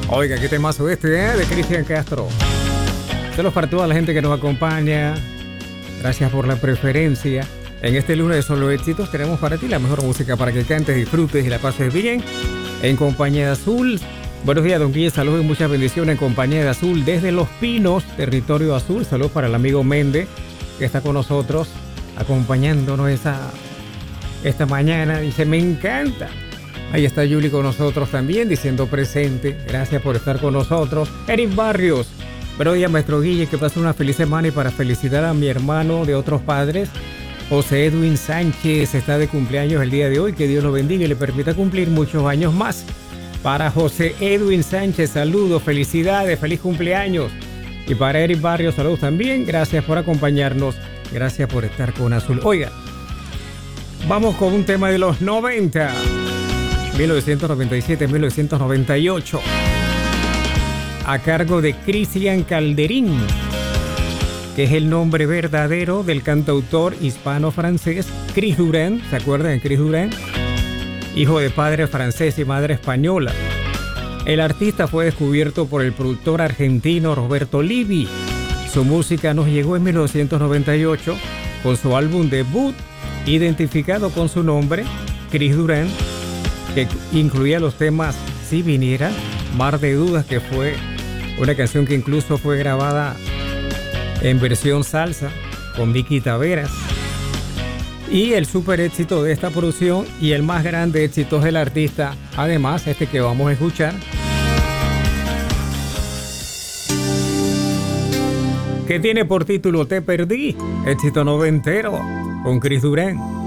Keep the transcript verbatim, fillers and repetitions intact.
Oiga, qué temazo este, ¿eh? De Cristian Castro. Saludos para toda la gente que nos acompaña. Gracias por la preferencia. En este lunes de Solo Éxitos tenemos para ti la mejor música para que cantes, disfrutes y la pases bien. En compañía de Azul. Buenos días, don Guille. Saludos y muchas bendiciones en compañía de Azul desde Los Pinos, territorio azul. Saludos para el amigo Méndez, que está con nosotros, acompañándonos esa, esta mañana. Dice, me encanta. Ahí está Yuli con nosotros también, diciendo presente. Gracias por estar con nosotros. Eric Barrios. Buenos días, maestro Guille. Que pase una feliz semana y para felicitar a mi hermano de otros padres, José Edwin Sánchez, está de cumpleaños el día de hoy. Que Dios lo bendiga y le permita cumplir muchos años más. Para José Edwin Sánchez, saludos, felicidades, feliz cumpleaños. Y para Eric Barrios, saludos también. Gracias por acompañarnos. Gracias por estar con Azul. Oiga, vamos con un tema de los noventa. mil novecientos noventa y siete a mil novecientos noventa y ocho. A cargo de Cristian Calderín, que es el nombre verdadero del cantautor hispano-francés Chris Durand. ¿Se acuerdan de Chris Durand? Hijo de padre francés y madre española. El artista fue descubierto por el productor argentino Roberto Livi. Su música nos llegó en mil novecientos noventa y ocho con su álbum debut, identificado con su nombre, Chris Durand, que incluía los temas Si Viniera, Mar de Dudas, que fue una canción que incluso fue grabada en versión salsa con Vicky Taveras. Y el super éxito de esta producción y el más grande éxito del artista, además, este que vamos a escuchar, que tiene por título Te Perdí, éxito noventero con Chris Durand.